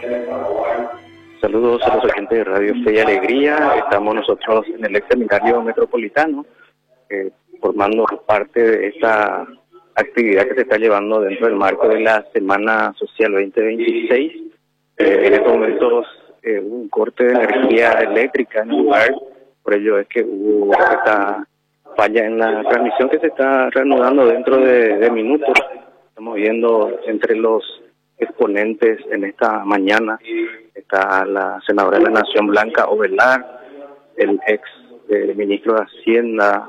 Saludos a los oyentes de Radio Fe y Alegría. Estamos nosotros en el ex seminario metropolitano, formando parte de esta actividad que se está llevando dentro del marco de la Semana Social 2026. En estos momentos hubo un corte de energía eléctrica en el lugar, por ello es que hubo esta falla en la transmisión que se está reanudando dentro de minutos. Estamos viendo entre los exponentes en esta mañana está la senadora de la Nación Blanca Ovelar, el ex ministro de Hacienda,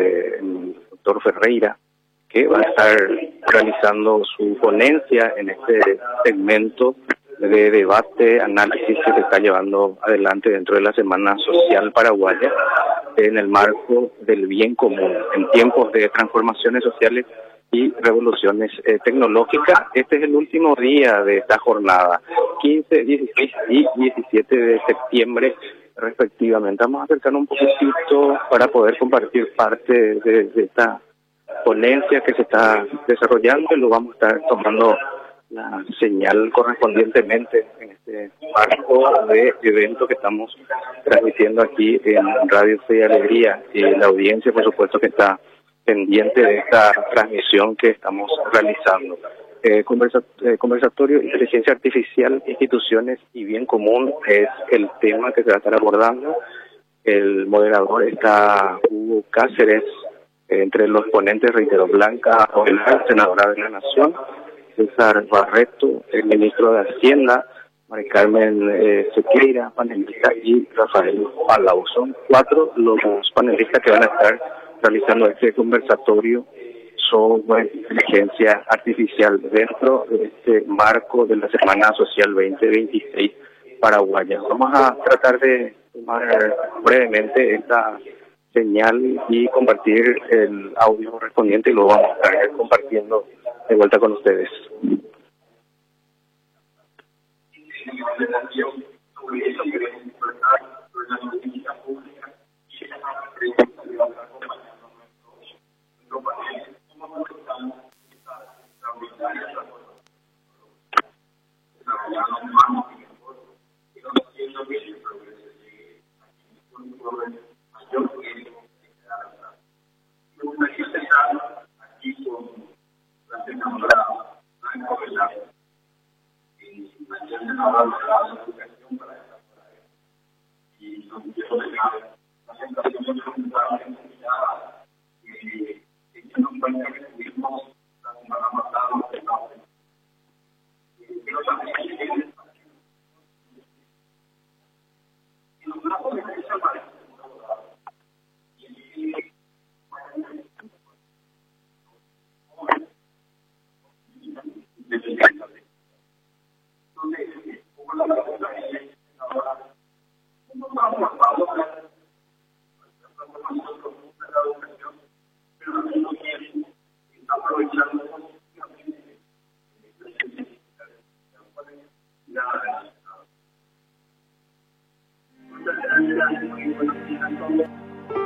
el doctor Ferreira, que va a estar realizando su ponencia en este segmento de debate, análisis que se está llevando adelante dentro de la Semana Social Paraguaya en el marco del bien común en tiempos de transformaciones sociales y revoluciones tecnológicas. Este es el último día de esta jornada, 15, 16 y 17 de septiembre respectivamente. Vamos a acercarnos un poquitito para poder compartir parte de esta ponencia que se está desarrollando, y lo vamos a estar tomando la señal correspondientemente en este marco de evento que estamos transmitiendo aquí en Radio Fe y Alegría, y la audiencia por supuesto que está pendiente de esta transmisión que estamos realizando. Conversatorio, inteligencia artificial, instituciones y bien común es el tema que se va a estar abordando. El moderador está Hugo Cáceres, entre los ponentes, reitero, Blanca Ovelar, senadora de la Nación, César Barreto, el ministro de Hacienda, María Carmen Sequeira, panelista, y Rafael Palau. Son 4 los panelistas que van a estar realizando este conversatorio sobre inteligencia artificial dentro de este marco de la Semana Social 2026 paraguaya. Vamos a tratar de tomar brevemente esta señal y compartir el audio correspondiente, y lo vamos a estar compartiendo de vuelta con ustedes.